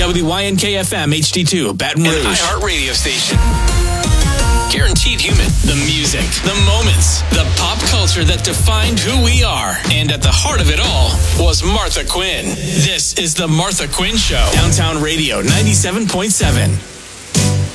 WYNK-FM HD2, Baton Rouge. An iHeart radio station. Guaranteed human. The music, the moments, the pop culture that defined who we are. And at the heart of it all was Martha Quinn. This is The Martha Quinn Show. Downtown Radio 97.7.